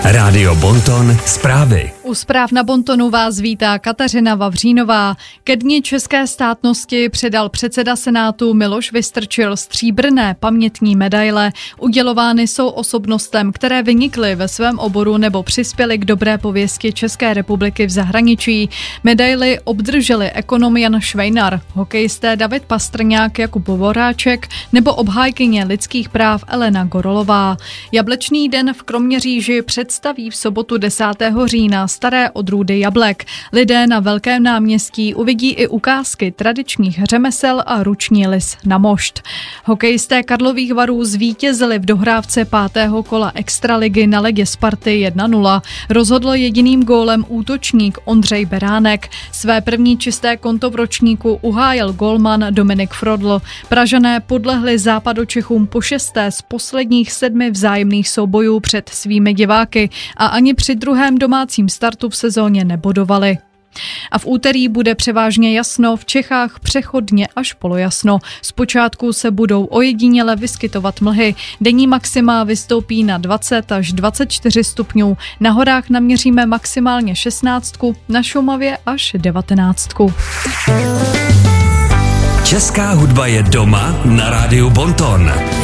Rádio Bonton zprávy. U zpráv na Bontonu vás vítá Kateřina Vavřínová. Ke dni české státnosti předal předseda Senátu Miloš Vystrčil stříbrné pamětní medaile. Udělovány jsou osobnostem, které vynikly ve svém oboru nebo přispěly k dobré pověsti České republiky v zahraničí. Medaily obdrželi ekonom Jan Švejnar, hokejisté David Pastrňák, Jakub Voráček nebo obhájkyně lidských práv Elena Gorolová. Jablečný den v Kroměříži představí v sobotu 10. října staré odrůdy jablek. Lidé na Velkém náměstí uvidí i ukázky tradičních řemesel a ruční lis na mošt. Hokejisté Karlových Varů zvítězili v dohrávce 5. kola extraligy na ledě Sparty 1-0. Rozhodl jediným gólem útočník Ondřej Beránek. Své první čisté konto v ročníku uhájil gólman Dominik Frodl. Pražané podlehli Západočechům po 6. z posledních 7 vzájemných soubojů před svými diváky a ani při druhém domácím startu v sezóně nebodovali. A v úterý bude převážně jasno, v Čechách přechodně až polojasno. Zpočátku se budou ojediněle vyskytovat mlhy. Denní maxima vystoupí na 20 až 24 stupňů. Na horách naměříme maximálně 16, na Šumavě až 19. Česká hudba je doma na Rádiu Bonton.